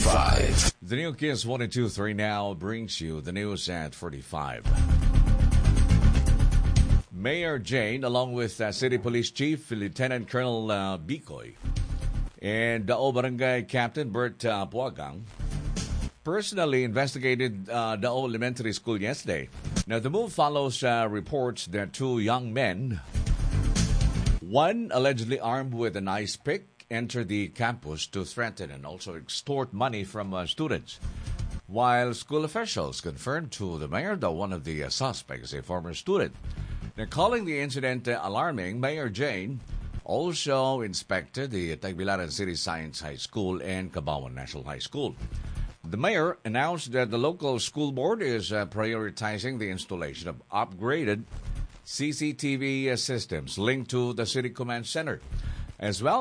45. The new Kiss 123 now brings you the news at 45. Mayor Jane, along with City Police Chief Lieutenant Colonel Bicoy, and Dao Barangay Captain Bert Puagang, personally investigated Dao Elementary School yesterday. Now, the move follows reports that two young men, one allegedly armed with an ice pick, entered the campus to threaten and also extort money from students. While school officials confirmed to the mayor that one of the suspects is a former student. Now, calling the incident alarming, Mayor Jane also inspected the Tagbilaran City Science High School and Cabawan National High School. The mayor announced that the local school board is prioritizing the installation of upgraded CCTV systems linked to the city command center, as well